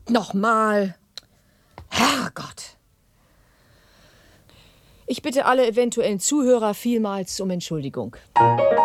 nicht nochmal. Herrgott. Ich bitte alle eventuellen Zuhörer vielmals um Entschuldigung.